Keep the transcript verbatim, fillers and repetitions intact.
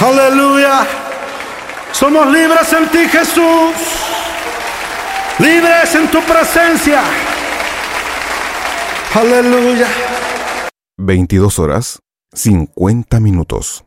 Aleluya. Somos libres en ti, Jesús. Libres en tu presencia. Aleluya. veintidós horas, cincuenta minutos.